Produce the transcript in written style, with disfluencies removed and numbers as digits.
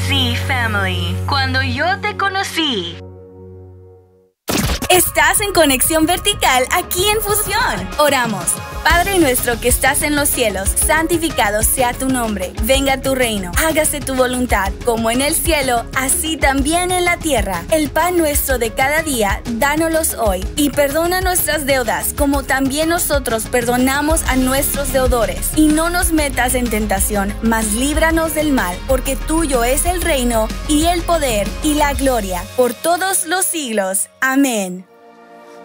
conocí, family. Cuando yo te conocí. Estás en Conexión Vertical aquí en Fusión. Oramos. Padre nuestro que estás en los cielos, santificado sea tu nombre. Venga tu reino. Hágase tu voluntad, como en el cielo, así también en la tierra. El pan nuestro de cada día, dánoslos hoy. Y perdona nuestras deudas, como también nosotros perdonamos a nuestros deudores. Y no nos metas en tentación, mas líbranos del mal, porque tuyo es el reino, y el poder, y la gloria, por todos los siglos. Amén.